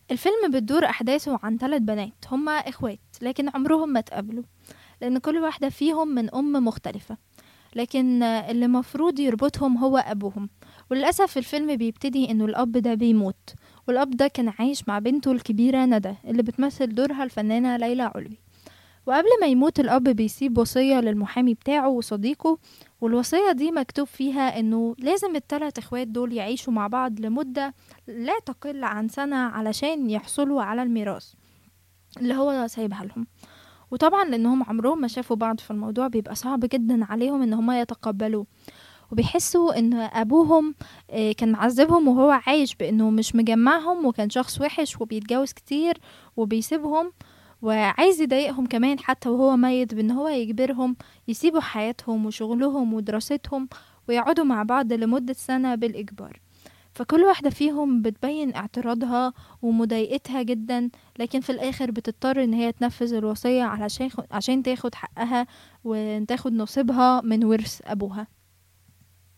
الفيلم بتدور أحداثه عن 3 بنات هما إخوات لكن عمرهم ما اتقابلوا، لأن كل واحدة فيهم من أم مختلفة، لكن اللي مفروض يربطهم هو أبوهم. وللأسف الفيلم بيبتدي إنه الأب ده بيموت، والأب ده كان عايش مع بنته الكبيرة ندى اللي بتمثل دورها الفنانة ليلى علوي. وقبل ما يموت الأب بيسيب وصية للمحامي بتاعه وصديقه، والوصية دي مكتوب فيها إنه لازم التلات إخوات دول يعيشوا مع بعض لمدة لا تقل عن سنة علشان يحصلوا على الميراث اللي هو سايبها لهم. وطبعا لأنهم عمرهم ما شافوا بعض في الموضوع بيبقى صعب جدا عليهم إن هما يتقبلوه، وبيحسوا إن أبوهم كان معذبهم وهو عايش بإنه مش مجمعهم، وكان شخص وحش وبيتجوز كتير وبيسيبهم، وعايز يضايقهم كمان حتى وهو ميت بإن هو يجبرهم يسيبوا حياتهم وشغلهم ودراستهم ويقعدوا مع بعض لمدة سنة بالإجبار. فكل واحدة فيهم بتبين اعتراضها ومضايقتها جدا، لكن في الآخر بتضطر إن هي تنفذ الوصية عشان تاخد حقها وتاخد نصيبها من ورث أبوها.